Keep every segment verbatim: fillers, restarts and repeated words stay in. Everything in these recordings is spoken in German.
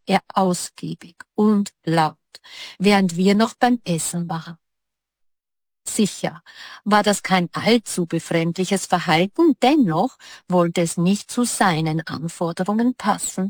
er ausgiebig und laut, während wir noch beim Essen waren. Sicher war das kein allzu befremdliches Verhalten, dennoch wollte es nicht zu seinen Anforderungen passen.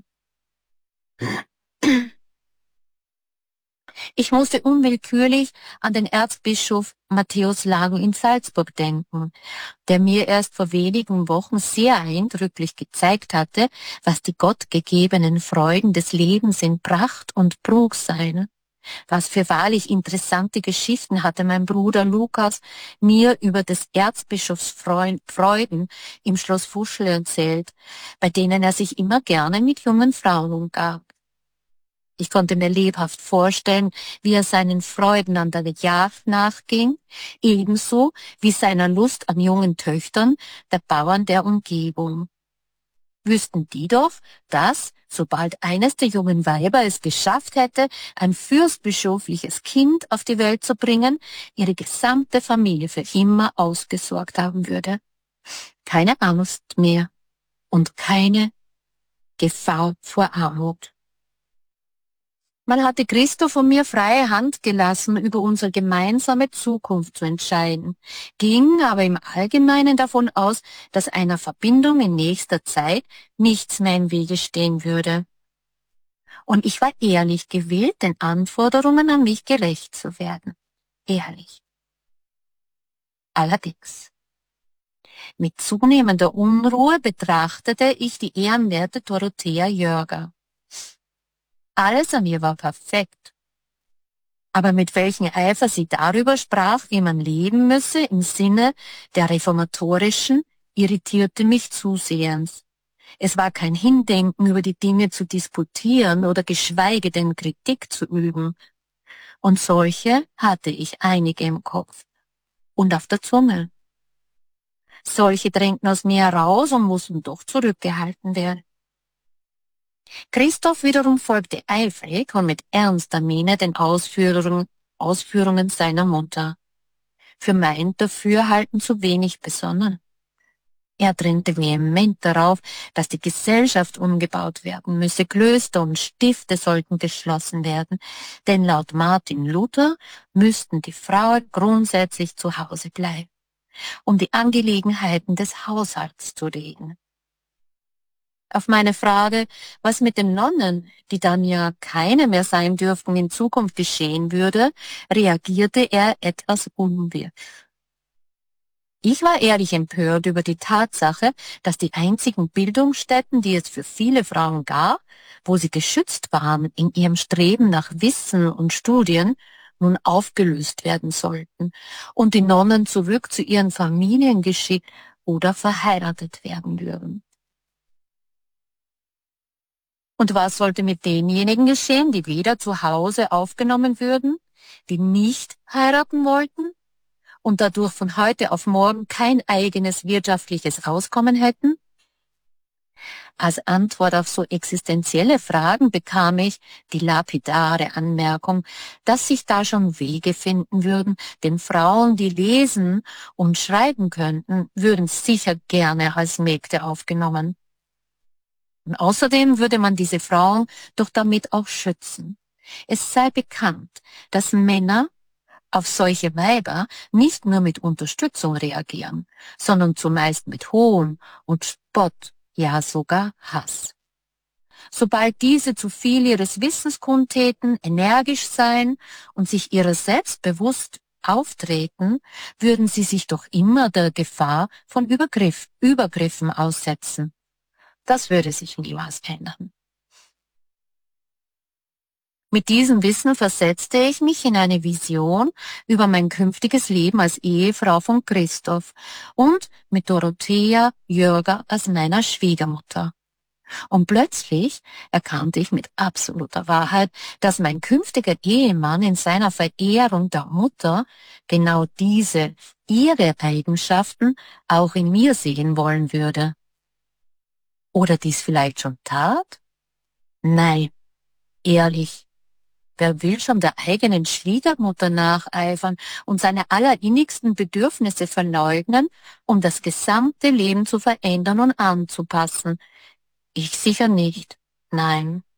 Ich musste unwillkürlich an den Erzbischof Matthäus Lago in Salzburg denken, der mir erst vor wenigen Wochen sehr eindrücklich gezeigt hatte, was die gottgegebenen Freuden des Lebens in Pracht und Prunk seien. Was für wahrlich interessante Geschichten hatte mein Bruder Lukas mir über des Erzbischofs Freuden im Schloss Fuschl erzählt, bei denen er sich immer gerne mit jungen Frauen umgab. Ich konnte mir lebhaft vorstellen, wie er seinen Freuden an der Jagd nachging, ebenso wie seiner Lust an jungen Töchtern der Bauern der Umgebung. Wüssten die doch, dass, sobald eines der jungen Weiber es geschafft hätte, ein fürstbischöfliches Kind auf die Welt zu bringen, ihre gesamte Familie für immer ausgesorgt haben würde. Keine Angst mehr und keine Gefahr vor Armut. Man hatte Christoph und mir freie Hand gelassen, über unsere gemeinsame Zukunft zu entscheiden, ging aber im Allgemeinen davon aus, dass einer Verbindung in nächster Zeit nichts mehr im Wege stehen würde. Und ich war ehrlich gewillt, den Anforderungen an mich gerecht zu werden. Ehrlich. Allerdings. Mit zunehmender Unruhe betrachtete ich die ehrenwerte Dorothea Jörger. Alles an ihr war perfekt. Aber mit welchem Eifer sie darüber sprach, wie man leben müsse im Sinne der Reformatorischen, irritierte mich zusehends. Es war kein Hindenken, über die Dinge zu disputieren oder geschweige denn Kritik zu üben. Und solche hatte ich einige im Kopf und auf der Zunge. Solche drängten aus mir heraus und mussten doch zurückgehalten werden. Christoph wiederum folgte eifrig und mit ernster Miene den Ausführungen, Ausführungen seiner Mutter. Für mein Dafürhalten zu wenig besonnen. Er drängte vehement darauf, dass die Gesellschaft umgebaut werden müsse, Klöster und Stifte sollten geschlossen werden, denn laut Martin Luther müssten die Frauen grundsätzlich zu Hause bleiben, um die Angelegenheiten des Haushalts zu regeln. Auf meine Frage, was mit den Nonnen, die dann ja keine mehr sein dürften, in Zukunft geschehen würde, reagierte er etwas unwirsch. Ich war ehrlich empört über die Tatsache, dass die einzigen Bildungsstätten, die es für viele Frauen gab, wo sie geschützt waren in ihrem Streben nach Wissen und Studien, nun aufgelöst werden sollten und die Nonnen zurück zu ihren Familien geschickt oder verheiratet werden würden. Und was sollte mit denjenigen geschehen, die weder zu Hause aufgenommen würden, die nicht heiraten wollten und dadurch von heute auf morgen kein eigenes wirtschaftliches Auskommen hätten? Als Antwort auf so existenzielle Fragen bekam ich die lapidare Anmerkung, dass sich da schon Wege finden würden, denn Frauen, die lesen und schreiben könnten, würden sicher gerne als Mägde aufgenommen. Und außerdem würde man diese Frauen doch damit auch schützen. Es sei bekannt, dass Männer auf solche Weiber nicht nur mit Unterstützung reagieren, sondern zumeist mit Hohn und Spott, ja sogar Hass. Sobald diese zu viel ihres Wissens kundtäten, energisch seien und sich ihrer selbst bewusst auftreten, würden sie sich doch immer der Gefahr von Übergriff, Übergriffen aussetzen. Das würde sich niemals ändern. Mit diesem Wissen versetzte ich mich in eine Vision über mein künftiges Leben als Ehefrau von Christoph und mit Dorothea Jörger als meiner Schwiegermutter. Und plötzlich erkannte ich mit absoluter Wahrheit, dass mein künftiger Ehemann in seiner Verehrung der Mutter genau diese, ihre Eigenschaften auch in mir sehen wollen würde. Oder dies vielleicht schon tat? Nein, ehrlich, wer will schon der eigenen Schwiegermutter nacheifern und seine allerinnigsten Bedürfnisse verleugnen, um das gesamte Leben zu verändern und anzupassen? Ich sicher nicht, nein.